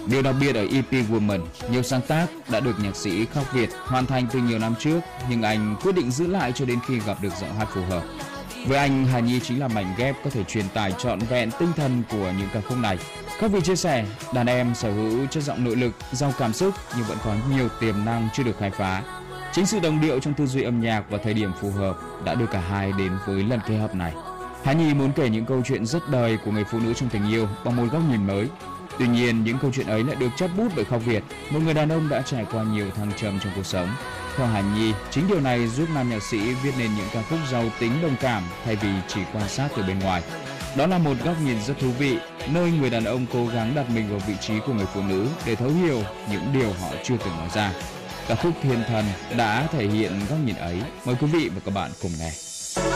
Điều đặc biệt ở EP Woman, nhiều sáng tác đã được nhạc sĩ Khắc Việt hoàn thành từ nhiều năm trước, nhưng anh quyết định giữ lại cho đến khi gặp được giọng hát phù hợp. Với anh, Hà Nhi chính là mảnh ghép có thể truyền tải trọn vẹn tinh thần của những ca khúc này. Khắc Việt chia sẻ, đàn em sở hữu chất giọng nội lực, giàu cảm xúc nhưng vẫn có nhiều tiềm năng chưa được khai phá. Chính sự đồng điệu trong tư duy âm nhạc và thời điểm phù hợp đã đưa cả hai đến với lần kết hợp này. Hà Nhi muốn kể những câu chuyện rất đời của người phụ nữ trong tình yêu bằng một góc nhìn mới. Tuy nhiên, những câu chuyện ấy lại được chắt bút bởi Khắc Việt, một người đàn ông đã trải qua nhiều thăng trầm trong cuộc sống. Theo Hà Nhi, chính điều này giúp nam nhạc sĩ viết nên những ca khúc giàu tính đồng cảm thay vì chỉ quan sát từ bên ngoài. Đó là một góc nhìn rất thú vị, nơi người đàn ông cố gắng đặt mình vào vị trí của người phụ nữ để thấu hiểu những điều họ chưa từng nói ra. Ca khúc Thiên Thần đã thể hiện góc nhìn ấy. Mời quý vị và các bạn cùng nghe.